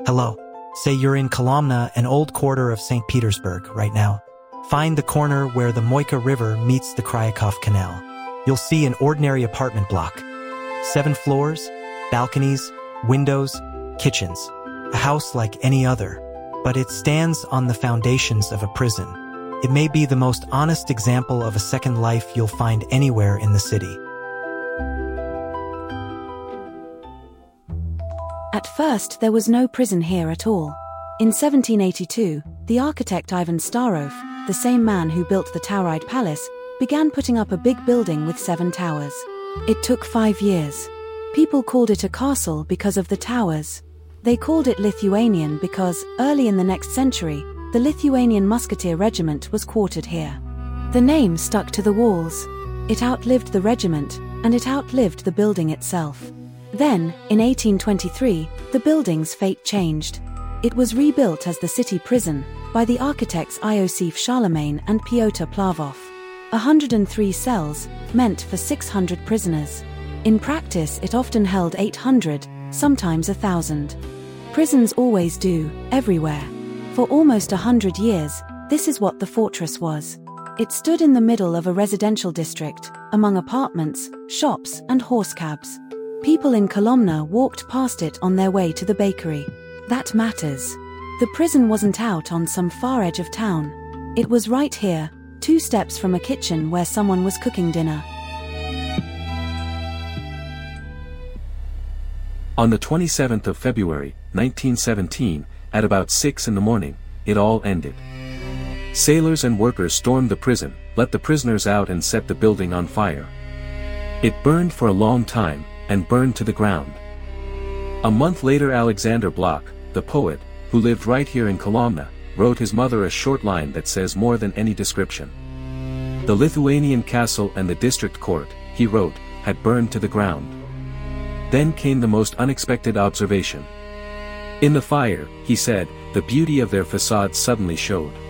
Hello. Say you're in Kolomna, an old quarter of St. Petersburg, right now. Find the corner where the Moika River meets the Kryakov Canal. You'll see an ordinary apartment block. 7 floors, balconies, windows, kitchens. A house like any other. But it stands on the foundations of a prison. It may be the most honest example of a second life you'll find anywhere in the city. At first, there was no prison here at all. In 1782, the architect Ivan Starov, the same man who built the Tauride Palace, began putting up a big building with 7 towers. It took 5 years. People called it a castle because of the towers. They called it Lithuanian because, early in the next century, the Lithuanian Musketeer Regiment was quartered here. The name stuck to the walls. It outlived the regiment, and it outlived the building itself. Then, in 1823, the building's fate changed. It was rebuilt as the city prison by the architects Iosif Charlemagne and Pyotr Plavov. 103 cells, meant for 600 prisoners. In practice, it often held 800, sometimes 1,000. Prisons always do, everywhere. For almost 100 years, this is what the fortress was. It stood in the middle of a residential district, among apartments, shops, and horse cabs. People in Kolomna walked past it on their way to the bakery. That matters. The prison wasn't out on some far edge of town. It was right here, 2 steps from a kitchen where someone was cooking dinner. On the 27th of February, 1917, at about 6 in the morning, it all ended. Sailors and workers stormed the prison, let the prisoners out and set the building on fire. It burned for a long time, and burned to the ground. A month later, Alexander Blok, the poet, who lived right here in Kolomna, wrote his mother a short line that says more than any description. The Lithuanian castle and the district court, he wrote, had burned to the ground. Then came the most unexpected observation. In the fire, he said, the beauty of their facades suddenly showed.